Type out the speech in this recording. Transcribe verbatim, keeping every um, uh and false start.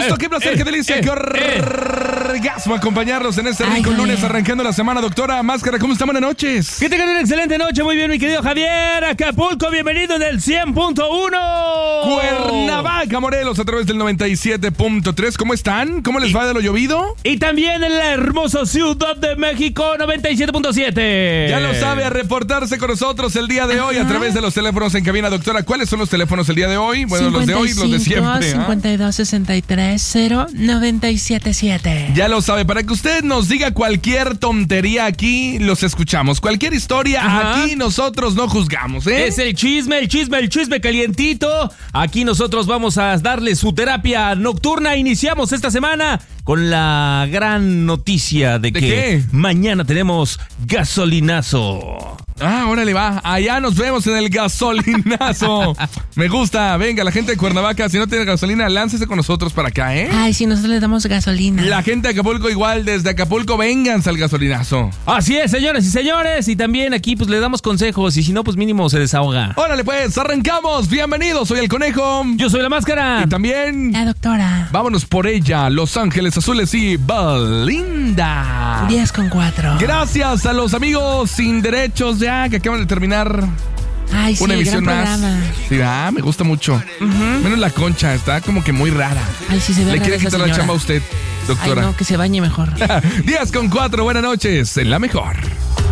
gusto, qué placer, qué delicia, qué orgasmo acompañarlos en este rico lunes arrancando la semana. Doctora Máscara, ¿cómo están? Buenas noches. Que tengan una excelente noche. Muy bien, mi querido Javier. Acapulco, bienvenido en el cien punto uno. Cuernavaca, Morelos, a través del noventa y siete punto tres. ¿Cómo están? ¿Cómo les va de lo llovido? Y también en la hermosa Ciudad de México, noventa y siete punto siete. Ya lo sabe, a reportarse con nosotros el día de hoy. Ajá. A través de los teléfonos en cabina. Doctora, ¿cuáles son los teléfonos el día de hoy? Bueno, cincuenta y cinco, los de hoy, los de siempre. cincuenta y dos, sesenta y tres, cero, noventa y siete, siete. Ya lo sabe, para que usted nos diga cualquier tontería aquí, los escuchamos. Cualquier historia, ajá, aquí nosotros no juzgamos, ¿eh? Es el chisme, el chisme, el chisme calientito. Aquí nosotros vamos a darle su terapia nocturna. Iniciamos esta semana con la gran noticia de, ¿De que qué? Mañana tenemos gasolinazo. Ah, órale, va. Allá nos vemos en el gasolinazo. Me gusta. Venga, la gente de Cuernavaca, si no tiene gasolina, láncese con nosotros para acá, ¿eh? Ay, si nosotros le damos gasolina. La gente de Acapulco igual, desde Acapulco, vénganse al gasolinazo. Así es, señores y señores. Y también aquí pues le damos consejos y si no, pues mínimo se desahoga. Órale, pues, arrancamos. Bienvenidos, soy el Conejo. Yo soy la Máscara. Y también... La doctora. Vámonos por ella, Los Ángeles Azules y Belinda. diez con cuatro. Gracias a los amigos sin derechos ya que acaban de terminar. Ay, sí, una emisión gran más. programa. Sí, ah, me gusta mucho. Uh-huh. Menos la Concha, está como que muy rara. Ay, sí se ve. Le rara quiere esa quitar señora. la chamba a usted, doctora. Ay, no, que se bañe mejor. diez con cuatro, buenas noches, en la mejor.